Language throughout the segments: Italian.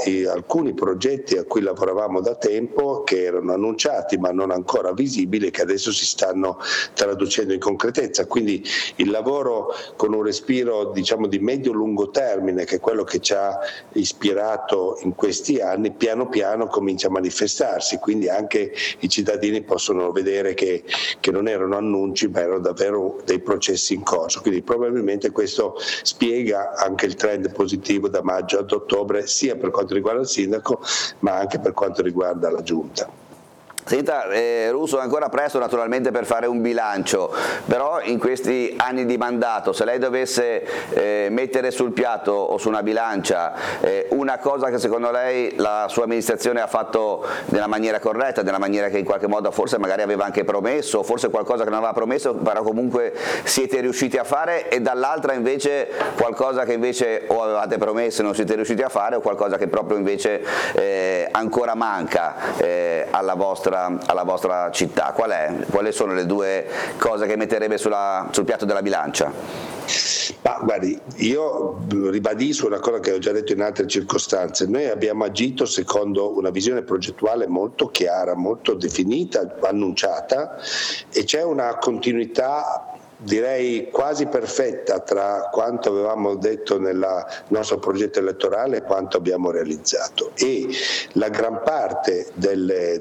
alcuni progetti a cui lavoravamo da tempo, che erano annunciati ma non ancora visibili, che adesso si stanno traducendo in concretezza. Quindi il lavoro con un respiro, diciamo, di medio-lungo termine, che è quello che ci ha ispirato in questi anni, piano piano comincia a manifestarsi, quindi anche i cittadini possono vedere che non erano annunci ma erano davvero dei processi in corso. Quindi probabilmente questo spiega anche il trend positivo da maggio ad ottobre, sia per quanto riguarda il sindaco ma anche per quanto riguarda la giunta. Senta, Russo, è ancora presto naturalmente per fare un bilancio, però in questi anni di mandato, se lei dovesse mettere sul piatto o su una bilancia una cosa che secondo lei la sua amministrazione ha fatto nella maniera corretta, nella maniera che in qualche modo forse magari aveva anche promesso, forse qualcosa che non aveva promesso, però comunque siete riusciti a fare, e dall'altra invece qualcosa che invece o avevate promesso e non siete riusciti a fare, o qualcosa che proprio invece ancora manca alla vostra città. Quali sono le due cose che metterebbe sul piatto della bilancia? Ma guardi, io ribadisco una cosa che ho già detto in altre circostanze: noi abbiamo agito secondo una visione progettuale molto chiara, molto definita, annunciata, e c'è una continuità, direi quasi perfetta, tra quanto avevamo detto nel nostro progetto elettorale e quanto abbiamo realizzato, e la gran parte delle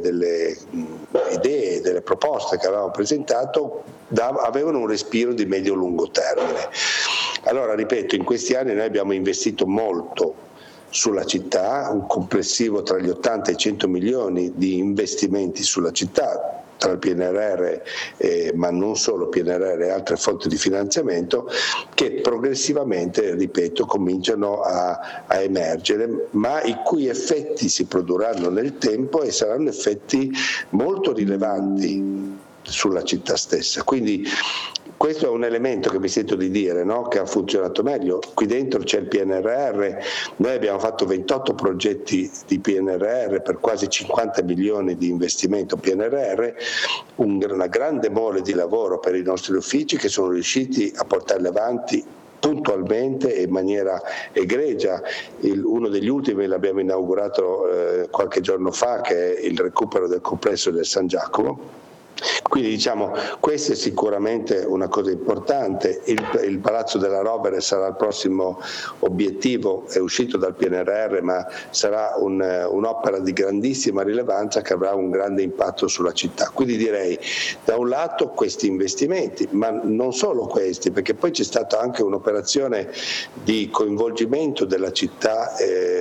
idee, delle proposte che avevamo presentato avevano un respiro di medio-lungo termine. Allora, ripeto, in questi anni noi abbiamo investito molto sulla città, un complessivo tra gli 80 e i 100 milioni di investimenti sulla città, tra il PNRR, ma non solo PNRR e altre fonti di finanziamento, che progressivamente, ripeto, cominciano a emergere, ma i cui effetti si produrranno nel tempo e saranno effetti molto rilevanti sulla città stessa. Quindi questo è un elemento che mi sento di dire, no? Che ha funzionato meglio. Qui dentro c'è il PNRR, noi abbiamo fatto 28 progetti di PNRR per quasi 50 milioni di investimento PNRR, una grande mole di lavoro per i nostri uffici che sono riusciti a portarli avanti puntualmente e in maniera egregia. Uno degli ultimi l'abbiamo inaugurato qualche giorno fa, che è il recupero del complesso del San Giacomo. Quindi diciamo, questa è sicuramente una cosa importante. Il Palazzo della Rovere sarà il prossimo obiettivo, è uscito dal PNRR, ma sarà un'opera di grandissima rilevanza che avrà un grande impatto sulla città. Quindi direi, da un lato questi investimenti, ma non solo questi, perché poi c'è stata anche un'operazione di coinvolgimento della città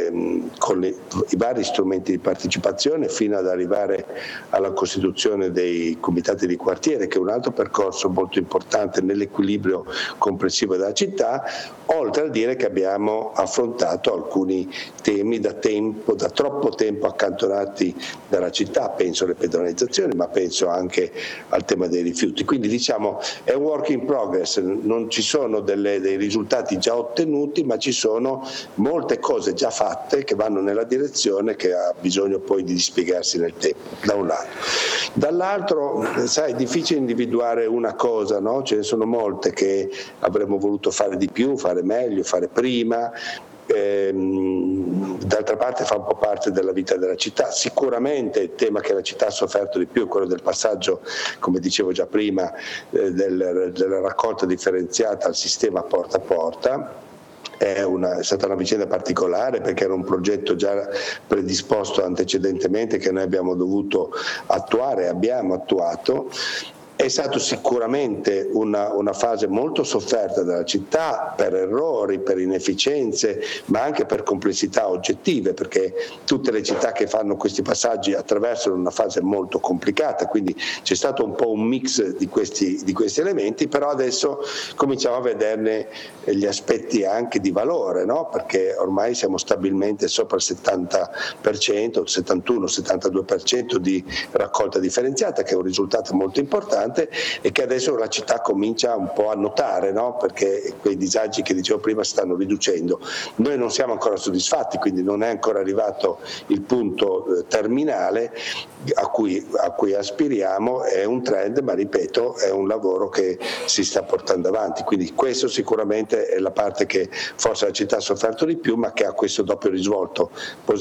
con i vari strumenti di partecipazione, fino ad arrivare alla costituzione dei comitati di quartiere, che è un altro percorso molto importante nell'equilibrio complessivo della città, oltre a dire che abbiamo affrontato alcuni temi da troppo tempo accantonati dalla città, penso alle pedonalizzazioni, ma penso anche al tema dei rifiuti. Quindi diciamo è un work in progress, non ci sono dei risultati già ottenuti, ma ci sono molte cose già fatte che vanno nella direzione che ha bisogno poi di dispiegarsi nel tempo, da un lato. Dall'altro, sai, è difficile individuare una cosa, no? Ce ne sono molte che avremmo voluto fare di più, fare meglio, fare prima. D'altra parte fa un po' parte della vita della città. Sicuramente il tema che la città ha sofferto di più è quello del passaggio, come dicevo già prima, della raccolta differenziata al sistema porta a porta. È stata una vicenda particolare, perché era un progetto già predisposto antecedentemente che noi abbiamo dovuto attuare, abbiamo attuato. È stato sicuramente una fase molto sofferta dalla città, per errori, per inefficienze, ma anche per complessità oggettive, perché tutte le città che fanno questi passaggi attraversano una fase molto complicata, quindi c'è stato un po' un mix di questi elementi, però adesso cominciamo a vederne gli aspetti anche di valore, no? Perché ormai siamo stabilmente sopra il 70%, 71-72% di raccolta differenziata, che è un risultato molto importante e che adesso la città comincia un po' a notare, no? Perché quei disagi che dicevo prima si stanno riducendo. Noi non siamo ancora soddisfatti, quindi non è ancora arrivato il punto terminale a cui aspiriamo. È un trend, ma ripeto, è un lavoro che si sta portando avanti, quindi questo sicuramente è la parte che forse la città ha sofferto di più, ma che ha questo doppio risvolto positivo